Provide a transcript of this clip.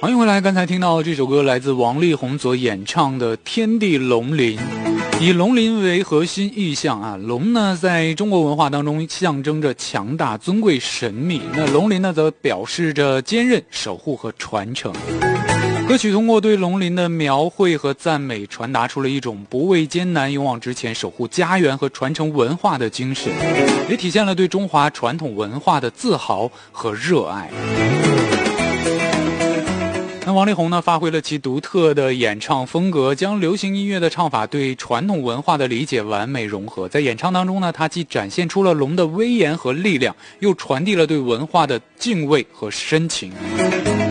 欢迎回来，刚才听到这首歌来自王力宏所演唱的《天地龙鳞》。以龙鳞为核心意象啊，龙呢在中国文化当中象征着强大、尊贵、神秘，那龙鳞呢则表示着坚韧、守护和传承。歌曲通过对龙鳞的描绘和赞美，传达出了一种不畏艰难、勇往直前、守护家园和传承文化的精神，也体现了对中华传统文化的自豪和热爱。那王力宏呢，发挥了其独特的演唱风格，将流行音乐的唱法对传统文化的理解完美融合。在演唱当中呢，他既展现出了龙的威严和力量，又传递了对文化的敬畏和深情。